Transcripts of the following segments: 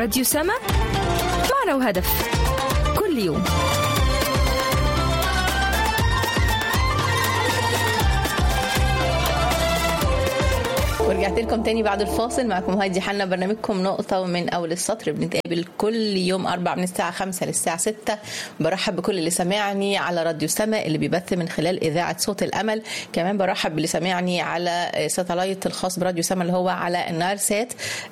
راديو سما، معنى وهدف كل يوم. ورجعت لكم تاني بعد الفاصل. معكم هايدي حنا، برنامجكم نقطة من أول السطر. بنتقابل كل يوم 4 من الساعة 5 للساعة 6. برحب بكل اللي سمعني على راديو سما اللي بيبث من خلال إذاعة صوت الأمل. كمان برحب باللي سمعني على ساتلايت الخاص براديو سما اللي هو على النار سات.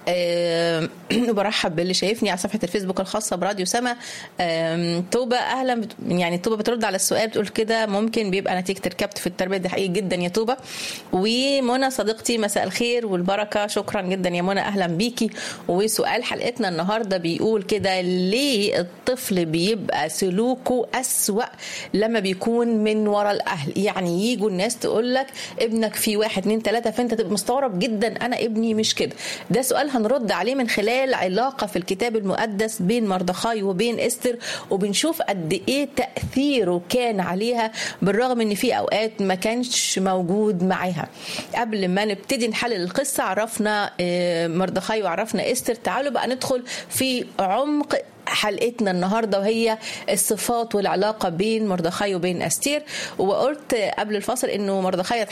وبرحب باللي شايفني على صفحة الفيسبوك الخاصة براديو سما. توبة أهلا. يعني توبة بترد على السؤال، بتقول كده ممكن بيبقى نتيجة الكبت في التربية. دي حقيقي جدا يا توبة. ومنى صديقتي، مساء الخير والبركة. شكرا جدا يا منى، أهلا بيكي. وسؤال حلقتنا النهاردة بيقول كده: ليه الطفل بيبقى سلوكه أسوأ لما بيكون من وراء الأهل؟ يعني ييجوا الناس تقول لك ابنك فيه 1 2 3، فانت تبقى مستغرب جدا أنا ابني مش كده. ده سؤال هنرد عليه من خلال علاقة في الكتاب المقدس بين مردخاي وبين استر، وبنشوف قد ايه تأثيره كان عليها بالرغم ان في اوقات ما كانش موجود معاها. قبل ما نبتدي نحلل القصة، عرفنا مردخاي وعرفنا استر. تعالوا بقى ندخل في عمق حلقتنا النهاردة، وهي الصفات والعلاقة بين مردخاي وبين أستير. وقلت قبل الفاصل انه مردخاي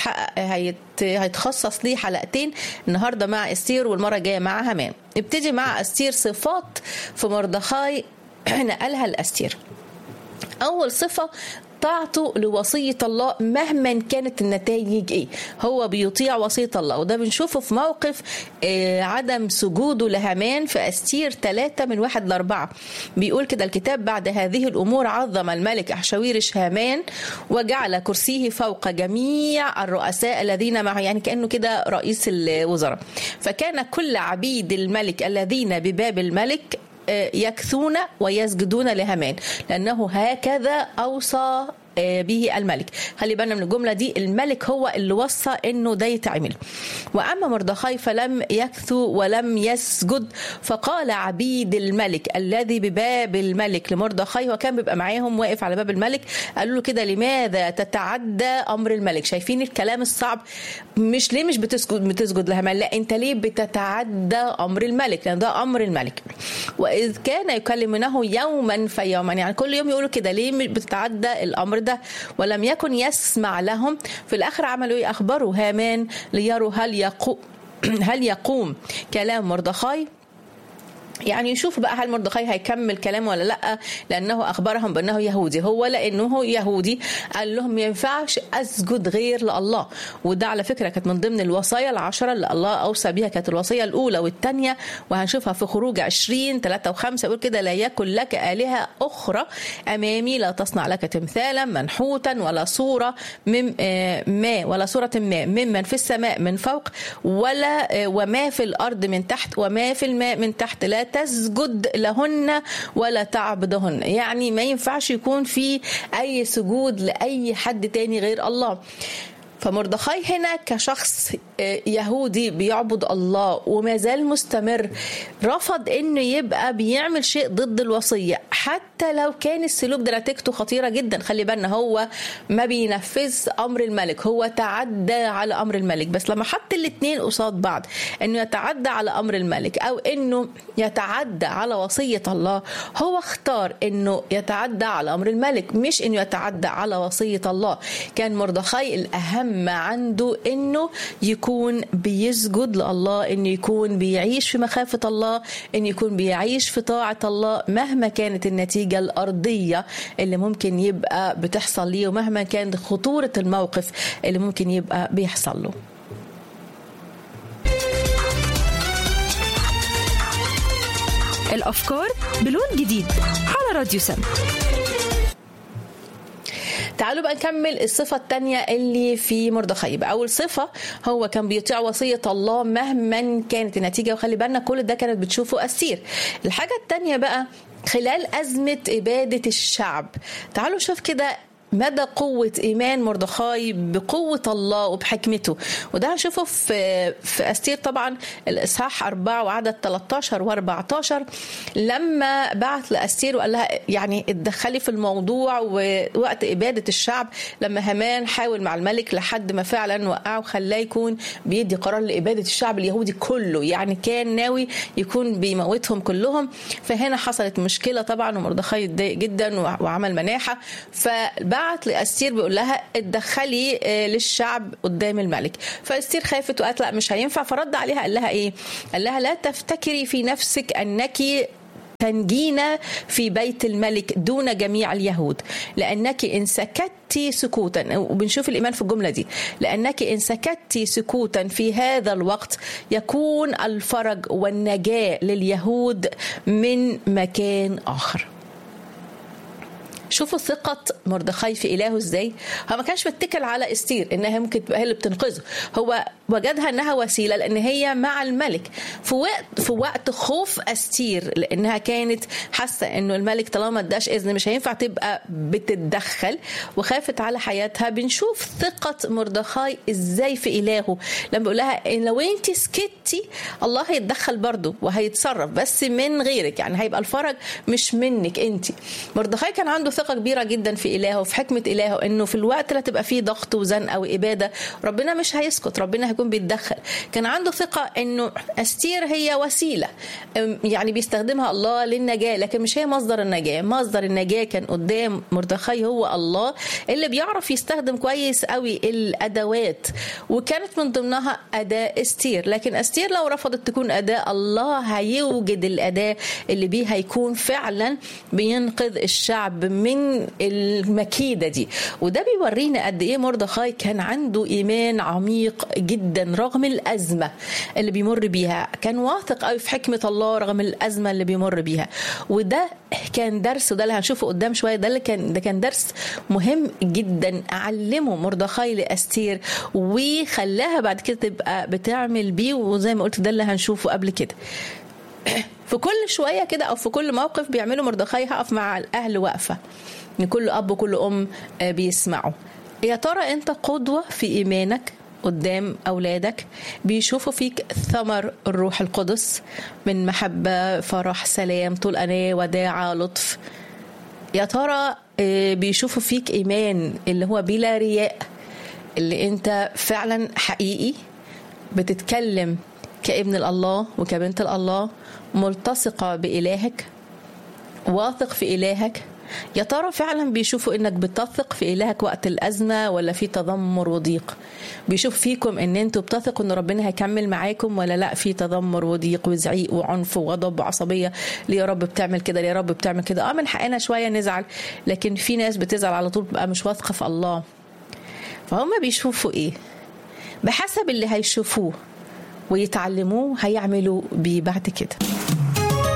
هيتخصص ليه حلقتين، النهاردة مع أستير والمرة الجاية مع هامان. نبتدي مع أستير. صفات في مردخاي نقلها لأستير. أول صفة: طاعته لوصية الله مهما كانت النتائج ايه. هو بيطيع وصية الله، وده بنشوفه في موقف عدم سجوده لهامان في أستير 3 من 1 ل4. بيقول كده الكتاب: بعد هذه الأمور عظم الملك أحشويرش هامان وجعل كرسيه فوق جميع الرؤساء الذين معه، يعني كأنه كده رئيس الوزراء. فكان كل عبيد الملك الذين بباب الملك يكثون ويسجدون لهامان لأنه هكذا أوصى به الملك. خلي بالنا من الجملة دي، الملك هو اللي وصى انه ده يتعمل. واما مردخاي فلم يكثو ولم يسجد، فقال عبيد الملك الذي بباب الملك لمردخاي، وكان بيبقى معاهم واقف على باب الملك، قالوا له كده: لماذا تتعدى امر الملك؟ شايفين الكلام الصعب؟ مش ليه مش بتسجد لهامان، لا، انت ليه بتتعدى امر الملك؟ لان ده امر الملك. واذ كان يكلمونه يوما فيوما، يعني كل يوم يقولوا كده: ليه بتتعدى الامر ده؟ ولم يكن يسمع لهم. في الآخر عملوا ايه؟ أخبروا هامان ليروا هل يقوم كلام مردخاي. يعني يشوف بقى هل مردخاي هيكمل كلامه ولا لا، لانه اخبرهم بانه يهودي. هو لانه يهودي قال لهم ما ينفعش اسجد غير لله. وده على فكره كانت من ضمن الوصايا ال10 اللي الله اوصى بها. كانت الوصيه الاولى والثانيه، وهنشوفها في خروج 20 3 و5. يقول كده: لا يكن لك آلهة أخرى أمامي، لا تصنع لك تمثالا منحوتا ولا صورة ولا صورة ما ممن في السماء من فوق وما في الأرض من تحت وما في الماء من تحت، لا تسجد لهن ولا تعبدهن. يعني ما ينفعش يكون في أي سجود لأي حد تاني غير الله. فمردخاي هنا كشخص يهودي بيعبد الله وما زال مستمر، رفض انه يبقى بيعمل شيء ضد الوصية حتى لو كان السلوك ده نتيجته خطيرة جدا. خلي بالنا، هو ما بينفذ امر الملك، هو تعدى على امر الملك. بس لما حط الاثنين قصاد بعض، انه يتعدى على امر الملك او انه يتعدى على وصية الله، هو اختار انه يتعدى على امر الملك مش انه يتعدى على وصية الله. كان مردخاي الاهم ما عنده انه يكون بيسجد لله، انه يكون بيعيش في مخافة الله، انه يكون بيعيش في طاعة الله مهما كانت النتيجة الأرضية اللي ممكن يبقى بتحصل ليه، ومهما كانت خطورة الموقف اللي ممكن يبقى بيحصل له. الأفكار بلون جديد على راديو سما. تعالوا بقى نكمل الصفة الثانية اللي في مردخاي. أول صفة: هو كان بيطيع وصية الله مهما كانت النتيجة. وخلي بالنا كل ده كانت بتشوفه أستير. الحاجة الثانية بقى: خلال أزمة إبادة الشعب، تعالوا شوف كده مدى قوة إيمان مردخاي بقوة الله وبحكمته. وده هنشوفه في أستير طبعا الإصحاح 4 وعدد 13 و14 لما بعت لأستير وقال لها يعني اتدخلي في الموضوع ووقت إبادة الشعب، لما هامان حاول مع الملك لحد ما فعلا وقعه وخلاه يكون بيدي قرار لإبادة الشعب اليهودي كله، يعني كان ناوي يكون بيموتهم كلهم. فهنا حصلت مشكلة طبعا ومردخاي اتضايق جدا وعمل مناحة، فبعت لأستير بيقول لها اتدخلي للشعب قدام الملك. فأستير خافت وقالت لا مش هينفع، فرد عليها قال لها ايه؟ قال لها لا تفتكري في نفسك أنك تنجينا في بيت الملك دون جميع اليهود، لأنك إن سكتي سكوتا، وبنشوف الإيمان في الجملة دي، لأنك إن سكتي سكوتا في هذا الوقت يكون الفرج والنجاة لليهود من مكان آخر. شوفوا ثقة مردخاي في إلهه إزاي. هو ما كانش بيتكل على أستير إنها ممكن تبقى هي اللي بتنقذه، هو وجدها إنها وسيلة لأن هي مع الملك في وقت خوف أستير، لأنها كانت حاسة إنه الملك طالما ما اداش إذن مش هينفع تبقى بتتدخل وخافت على حياتها. بنشوف ثقة مردخاي إزاي في إلهه لما بيقول لها إن لو أنت سكتي الله هيتدخل برضه وهيتصرف بس من غيرك، يعني هيبقى الفرج مش منك أنت. مردخاي كان عنده ثقة كبيرة جدا في إلهه وفي حكمة إلهه، إنه في الوقت اللي تبقى فيه ضغط وزنقة وإبادة ربنا مش هيسكت، ربنا هيكون بيتدخل. كان عنده ثقة إنه أستير هي وسيلة يعني بيستخدمها الله للنجاة، لكن مش هي مصدر النجاة. مصدر النجاة كان قدام مردخاي هو الله اللي بيعرف يستخدم كويس قوي الأدوات، وكانت من ضمنها أداة أستير. لكن أستير لو رفضت تكون أداة، الله هيوجد الأداة اللي بيه هيكون فعلا بينقذ الشعب من المكيدة دي. وده بيورينا قد ايه مردخاي كان عنده ايمان عميق جدا رغم الازمة اللي بيمر بيها، كان واثق قوي في حكمة الله رغم الازمة اللي بيمر بيها. وده كان درس، وده اللي هنشوفه قدام شوية، ده كان درس مهم جدا علمه مردخاي لأستير وخلاها بعد كده تبقى بتعمل بيه. وزي ما قلت ده اللي هنشوفه قبل كده. في كل شوية كده أو في كل موقف بيعملوا مردخاي هقف مع الأهل وقفة، إن كل أب وكل أم بيسمعوا. يا ترى أنت قدوة في إيمانك قدام أولادك؟ بيشوفوا فيك ثمر الروح القدس من محبة، فرح، سلام، طول أناة، وداعة، لطف؟ يا ترى بيشوفوا فيك إيمان اللي هو بلا رياء، اللي أنت فعلا حقيقي بتتكلم كابن الله وكبنت الله، ملتصقة بإلهك، واثق في إلهك؟ يا ترى فعلا بيشوفوا إنك بتثق في إلهك وقت الأزمة ولا في تذمر وضيق؟ بيشوف فيكم إن أنتوا بتثقوا إن ربنا هيكمل معاكم ولا لا في تذمر وضيق وزعيق وعنف وغضب وعصبية؟ ليه يا رب بتعمل كده؟ ليه يا رب بتعمل كده؟ من حقنا شوية نزعل، لكن في ناس بتزعل على طول بقى مش واثقة في الله. فهم بيشوفوا إيه؟ بحسب اللي هيشوفوه ويتعلموه هيعملوا بيه بعد كده.